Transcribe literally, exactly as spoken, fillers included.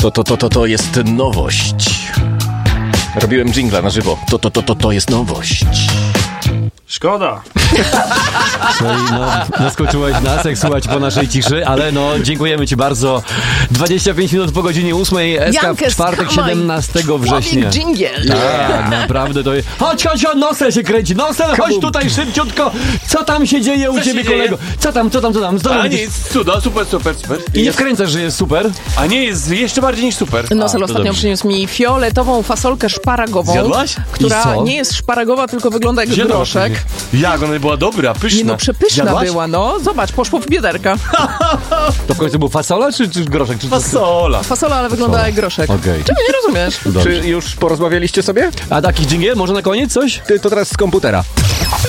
To, to, to, to, to jest nowość. Robiłem dżingla na żywo. To, to, to, to, to jest nowość. Szkoda. Słuchaj, no, naskoczyłeś nas, jak słuchać po naszej ciszy, ale no, dziękujemy ci bardzo. dwadzieścia pięć minut po godzinie ósmej, S K w czwartek, siedemnastego września. Dżingiel. Tak, naprawdę to jest... Chodź, chodź, chodź, nosem się kręci, nosem, chodź tutaj szybciutko. Co tam się dzieje u Co ciebie, się dzieje? kolego? Co tam, co tam, co tam? Co A tam nie, jest cuda, super, super, super. I nie wkręcasz, że jest super? A nie, jest jeszcze bardziej niż super. Nosel A, to ostatnio dobrze. przyniósł mi fioletową fasolkę szparagową, Zjadłaś? I która co? nie jest szparagowa, tylko wygląda jak Zjadłaś groszek. Jak, ona była dobra, pyszna. Nie no, przepyszna Zjadłaś? była, no. Zobacz, poszło w biederka. To w końcu był fasola, czy, czy groszek? Czy Fasola. Fasola, ale wygląda jak groszek. Okej. Czego nie rozumiesz? Dobrze. Czy już porozmawialiście sobie? A taki dżingiel? Może na koniec coś? Ty, to teraz z komputera.